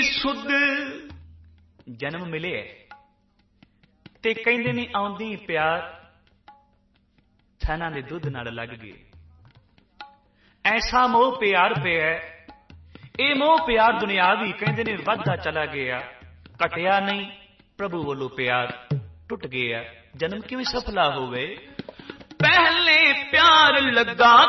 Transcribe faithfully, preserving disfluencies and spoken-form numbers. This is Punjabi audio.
ਸੁਧ ਜਨਮ ਮਿਲੇ ਤੇ ਕਹਿੰਦੇ ਨੇ ਆਉਂਦੀ ਪਿਆਰ ਥਾਨਾਂ ਦੇ ਦੁੱਧ ਨਾਲ ਲੱਗ ਗਏ। ਐਸਾ ਮੋਹ ਪਿਆਰ ਪਿਆ, ਇਹ ਮੋਹ ਪਿਆਰ ਦੁਨਿਆਵੀ ਕਹਿੰਦੇ ਨੇ ਵੱਧਦਾ ਚਲਾ ਗਿਆ, ਘਟਿਆ ਨਹੀਂ। ਪ੍ਰਭੂ ਵੱਲੋਂ ਪਿਆਰ ਟੁੱਟ ਗਿਆ। ਜਨਮ ਕਿਵੇਂ ਸਫਲਾ ਹੋਵੇ? ਪਹਿਲੇ ਪਿਆਰ ਲੱਗਾ